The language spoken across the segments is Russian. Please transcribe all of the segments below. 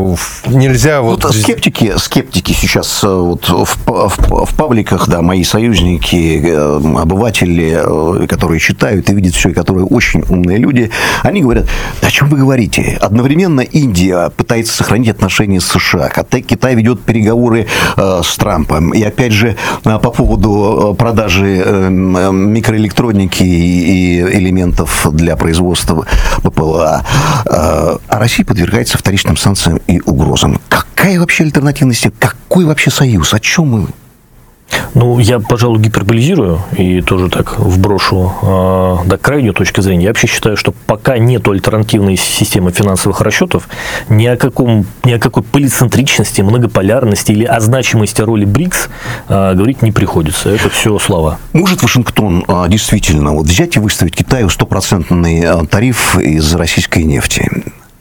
нельзя... Вот... Скептики сейчас вот в пабликах, да, мои союзники, обыватели, которые читают и видят все, и которые очень умные люди, они говорят: о чем вы говорите? Одновременно Индия пытается сохранить отношения с США, Китай ведет переговоры с Трампом. И опять же, по поводу продажи микроэлектроники и элементов для производства ППЛА, а Россия подвергается вторичным санкциям и угрозам. Какая вообще альтернативность? Какой вообще союз? О чем мы? Ну, я, пожалуй, гиперболизирую и тоже так вброшу до крайней точки зрения. Я вообще считаю, что пока нет альтернативной системы финансовых расчетов, ни о какой полицентричности, многополярности или о значимости роли БРИКС говорить не приходится. Это все слова. Может Вашингтон действительно вот взять и выставить Китаю 100% тариф из российской нефти?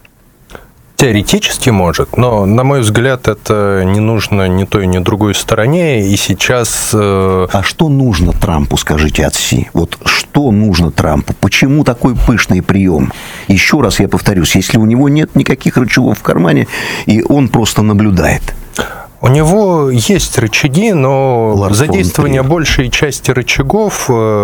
Теоретически может, но, на мой взгляд, это не нужно ни той, ни другой стороне, и сейчас... А что нужно Трампу, скажите, от Си? Вот что нужно Трампу? Почему такой пышный прием? Еще раз я повторюсь, если у него нет никаких рычагов в кармане, и он просто наблюдает. У него есть рычаги, но задействование большей части рычагов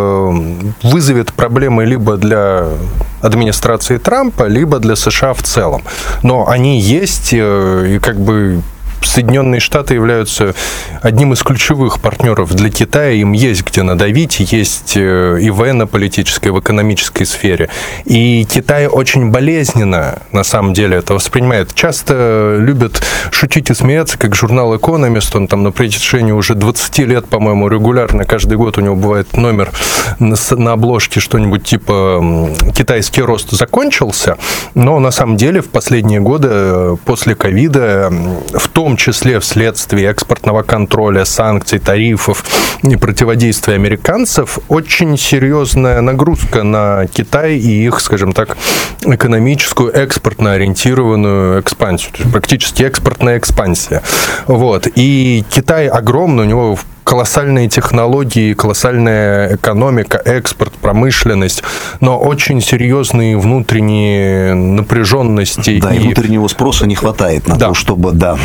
вызовет проблемы либо для администрации Трампа, либо для США в целом. Но они есть, и как бы Соединенные Штаты являются одним из ключевых партнеров для Китая, им есть где надавить, есть и в военно-политической, и в экономической сфере. И Китай очень болезненно, на самом деле, это воспринимает. Часто любят шутить и смеяться, как журнал «Экономист», он там на протяжении уже 20 лет, по-моему, регулярно, каждый год у него бывает номер на обложке, что-нибудь типа «Китайский рост закончился», но на самом деле в последние годы после ковида, в том числе вследствие экспортного контроля, санкций, тарифов и противодействия американцев, очень серьезная нагрузка на Китай и их, скажем так, экономическую, экспортно ориентированную экспансию. То есть практически экспортная экспансия. Вот. И Китай огромный, у него колоссальные технологии, колоссальная экономика, экспорт, промышленность, но очень серьезные внутренние напряженности. Да, и внутреннего спроса не хватает на то, чтобы, да,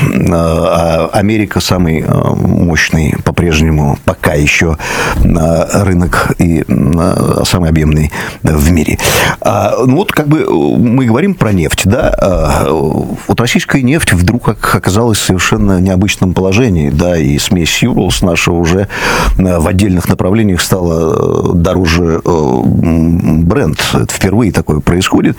Америка самый мощный по-прежнему, пока еще рынок и самый объемный в мире. Ну вот как бы мы говорим про нефть, да, вот российская нефть вдруг оказалась в совершенно необычном положении, да, и смесь Urals наша уже в отдельных направлениях стало дороже Brent. Это впервые такое происходит.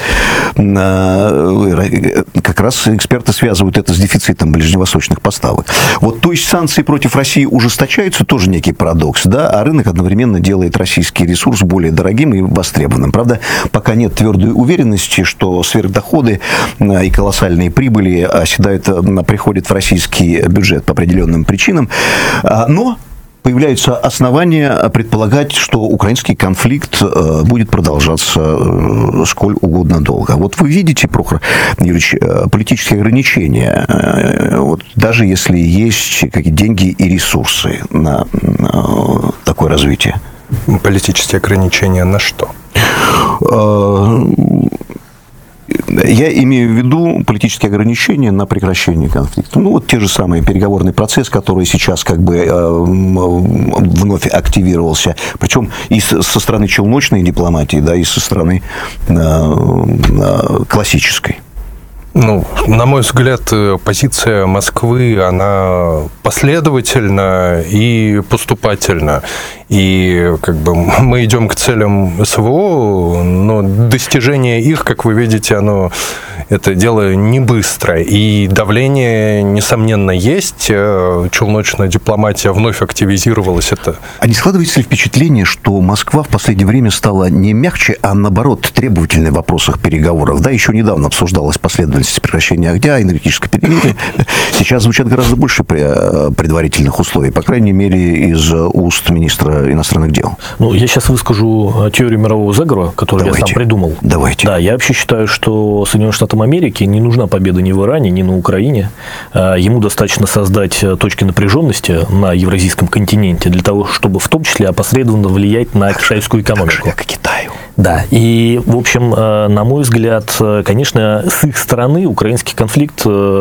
Как раз эксперты связывают это с дефицитом ближневосточных поставок. Вот, то есть санкции против России ужесточаются, тоже некий парадокс, да, а рынок одновременно делает российский ресурс более дорогим и востребованным. Правда, пока нет твердой уверенности, что сверхдоходы и колоссальные прибыли приходят в российский бюджет по определенным причинам, но появляются основания предполагать, что украинский конфликт будет продолжаться сколь угодно долго. Вот вы видите, Прохор Юрьевич, политические ограничения, вот, даже если есть какие-то деньги и ресурсы на такое развитие? Политические ограничения на что? Я имею в виду политические ограничения на прекращение конфликта. Ну, вот те же самые переговорный процесс, который сейчас как бы вновь активировался. Причем и со стороны челночной дипломатии, да, и со стороны классической. Ну, на мой взгляд, позиция Москвы, она последовательна и поступательна. И как бы мы идем к целям СВО, но достижение их, как вы видите, это дело не быстро. И давление, несомненно, есть. Челночная дипломатия вновь активизировалась. А не складывается ли впечатление, что Москва в последнее время стала не мягче, а наоборот требовательной в вопросах переговоров? Да, еще недавно обсуждалась последовательность прекращения огня, энергетическое перемирие. Сейчас звучат гораздо больше предварительных условий, по крайней мере, из уст министра иностранных дел. Ну, я сейчас выскажу теорию мирового заговора, которую я сам придумал. Давайте. Да, я вообще считаю, что Соединенным Штатам Америки не нужна победа ни в Иране, ни на Украине. Ему достаточно создать точки напряженности на евразийском континенте для того, чтобы в том числе опосредованно влиять на китайскую экономику. Так же, как и Китаю. Да, и, в общем, на мой взгляд, конечно, с их стороны украинский конфликт